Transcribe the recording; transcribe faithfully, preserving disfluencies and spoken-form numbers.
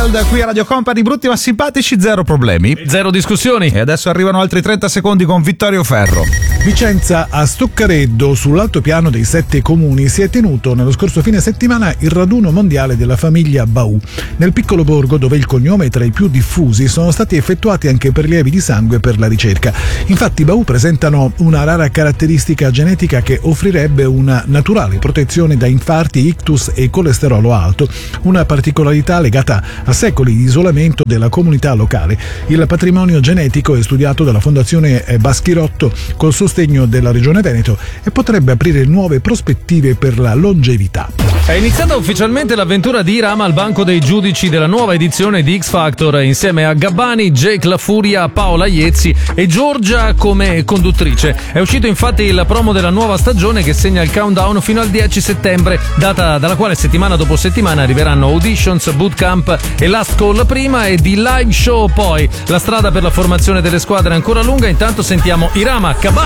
Gold qui a Radio Company, brutti ma simpatici, zero problemi, zero discussioni. E adesso arrivano altri trenta secondi con Vittorio Ferro. Vicenza, a Stoccareddo, sull'altopiano dei Sette Comuni, si è tenuto nello scorso fine settimana il raduno mondiale della famiglia Baù. Nel piccolo borgo, dove il cognome è tra i più diffusi, sono stati effettuati anche prelievi di sangue per la ricerca. Infatti i Baù presentano una rara caratteristica genetica che offrirebbe una naturale protezione da infarti, ictus e colesterolo alto, una particolarità legata a secoli di isolamento della comunità locale. Il patrimonio genetico è studiato dalla Fondazione Baschirotto col sostegno della Regione Veneto e potrebbe aprire nuove prospettive per la longevità. È iniziata ufficialmente l'avventura di Irama al banco dei giudici della nuova edizione di X Factor, insieme a Gabbani, Jake La Furia, Paola Iezzi e Giorgia come conduttrice. È uscito infatti il promo della nuova stagione che segna il countdown fino al dieci settembre, data dalla quale settimana dopo settimana arriveranno auditions, bootcamp e last call prima e di live show poi. La strada per la formazione delle squadre è ancora lunga, intanto sentiamo Irama, Gabbani.